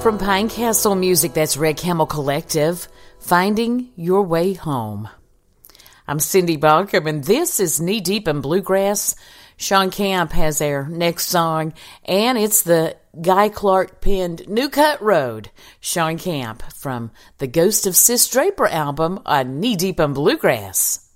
from Pinecastle Music, that's Red Camel Collective, Finding Your Way Home. I'm Cindy Baucom, and this is Knee Deep in Bluegrass. Sean Camp has our next song, and it's the Guy Clark penned New Cut Road. Sean Camp from the Ghost of Sis Draper album on Knee Deep in Bluegrass.